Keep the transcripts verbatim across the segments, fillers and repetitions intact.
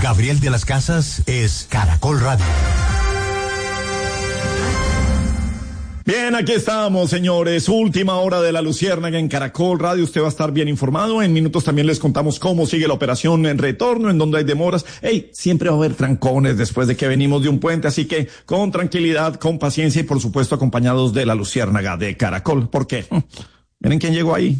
Gabriel de las Casas es Caracol Radio. Bien, aquí estamos, señores. Última hora de la Luciérnaga en Caracol Radio. Usted va a estar bien informado. En minutos también les contamos cómo sigue la operación en retorno, en donde hay demoras. Hey, siempre va a haber trancones después de que venimos de un puente, así que con tranquilidad, con paciencia y por supuesto acompañados de la Luciérnaga de Caracol. ¿Por qué? Miren quién llegó ahí.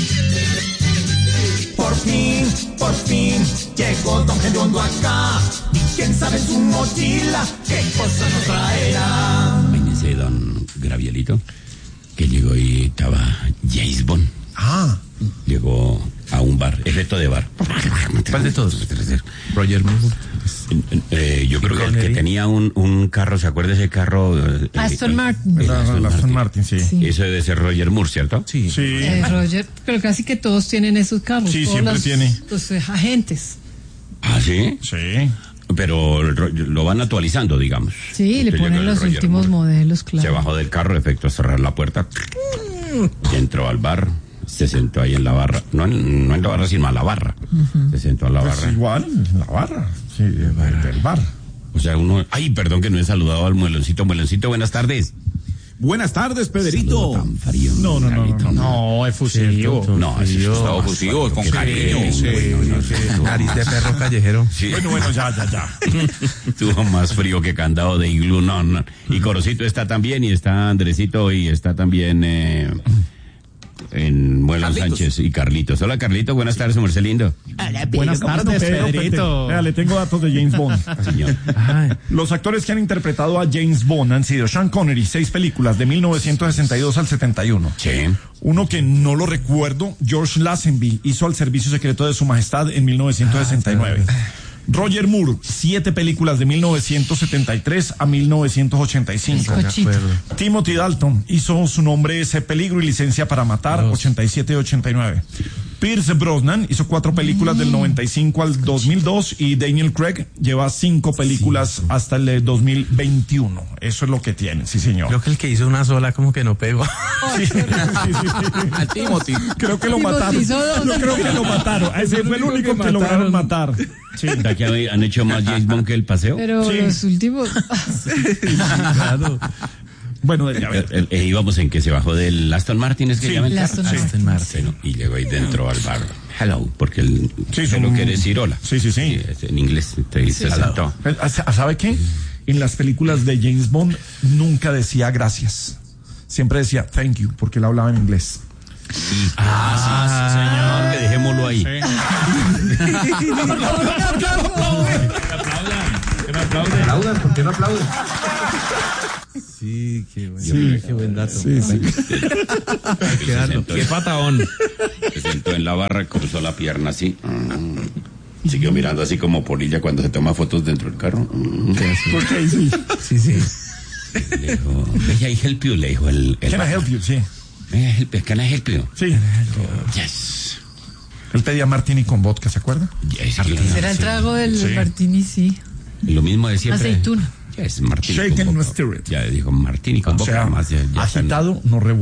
Por fin, por fin, llegó Don Gediondo acá. Y quién sabe en su mochila qué cosa nos traerá. Imagínese, don Gravielito, que llegó y estaba James Bond. Ah. Llegó a un bar, efecto de bar. ¿Cuál de todos? Roger Moore. Eh, yo creo que el que tenía un, un carro, ¿se acuerda ese carro? Eh, Aston el, Martin. el Aston, el Aston Martin, Martin, sí. Sí. Eso debe ser Roger Moore, ¿cierto? Sí. Sí. Eh, Roger, pero casi que todos tienen esos carros. Sí, todos siempre los, tiene. Los eh, agentes. Ah, ¿sí? Sí. Pero lo van actualizando, digamos. Sí, le Usted ponen llegó el los Roger últimos Moore, modelos, claro. se bajó del carro, efecto a cerrar la puerta. Entró al bar, se sentó ahí en la barra. No en, no en la barra, sino a la barra. Uh-huh. Se sentó a la Pues barra. igual, en la barra. Sí, del, del bar. O sea, uno... Ay, perdón que no he saludado al mueloncito. Mueloncito, buenas tardes. Buenas tardes, Pedrito. Tan frío. No, no, no, no, no. No, es fusivo. No, es estado fusivo, con cariño. Sí, Bueno, sí, no, no, nariz de perro callejero. Sí. Bueno, bueno, ya, ya, ya. Tuvo más frío que candado de iglú, no, no. Y Corocito está también, y está Andresito, y está también eh, en Muelón Sánchez y Carlitos. Hola, Carlitos, buenas tardes, Marcel lindo. Hola, Buenas tardes, Pedrito. Vea, le tengo datos de James Bond. Señor. Ay, Los actores que han interpretado a James Bond han sido Sean Connery, seis películas de mil novecientos sesenta y dos al setenta y uno. Sí. Uno que no lo recuerdo, George Lazenby, hizo Al Servicio Secreto de Su Majestad en mil novecientos sesenta y nueve. Roger Moore, siete películas de mil novecientos setenta y tres a mil novecientos ochenta y cinco. Es cochito. Timothy Dalton hizo Su nombre es Peligro y Licencia para Matar, Dos. ochenta y siete y ochenta y nueve. Pierce Brosnan hizo cuatro películas del noventa y cinco al dos mil dos y Daniel Craig lleva cinco películas sí. hasta el de dos mil veintiuno. Eso es lo que tiene, sí señor. creo que el que hizo una sola como que no pegó. Sí, sí, sí, sí. A Timothy. Creo que lo Timothy mataron. hizo dos. Yo creo que lo mataron. Ese fue el único que, que lograron matar. Sí. ¿Verdad que han hecho más James Bond que el paseo? Pero Sí. los últimos. Claro. Bueno, ya Eh, eh, eh, íbamos en que se bajó del Aston Martin, es que Sí, llaman el el carro? Aston Sí. Martin. Bueno, y llegó ahí dentro al bar. Hello, porque el Sí, hello son- quiere decir hola. Sí, sí, sí. es en inglés, te se sentó. ¿Sabe qué? En las películas de James Bond nunca decía gracias. Siempre decía thank you, porque él hablaba en inglés. Ah, sí, señor, que dejémoslo ahí. Aplaudan, ¿por qué no aplauden? Sí, qué buen, Sí. qué buen dato. Sí, sí. Hay que darlo. Qué patadón. Se sentó en la barra, cruzó la pierna así. Mm. Siguió mirando así como polilla cuando se toma fotos dentro del carro. Mm. Porque sí. Sí, sí. Le dijo, may I help you? Le dijo el... el Can I help you? Sí. May I help you? Can I help you? Sí. Yes. Él pedía martini con vodka, ¿se acuerda? Yes, Será el trago del Sí. martini, sí. Lo mismo de siempre. Aceituna. Yes, martini Shaken con no vodka. stir it. Ya dijo martini con O vodka. sea, Más ya, ya está en- agitado, no revuelto.